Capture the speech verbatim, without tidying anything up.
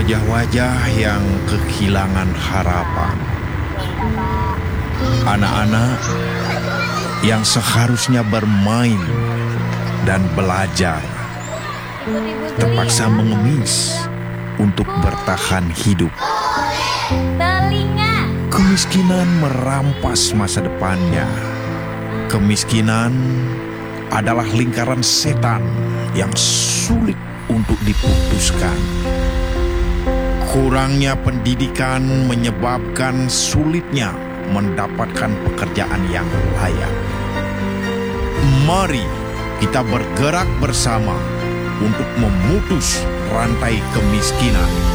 wajah-wajah yang kehilangan harapan. Anak-anak yang seharusnya bermain dan belajar terpaksa mengemis untuk bertahan hidup. Telinga. Kemiskinan merampas masa depannya. Kemiskinan adalah lingkaran setan yang sulit untuk diputuskan. Kurangnya pendidikan menyebabkan sulitnya mendapatkan pekerjaan yang layak. Mari kita bergerak bersama untuk memutus rantai kemiskinan.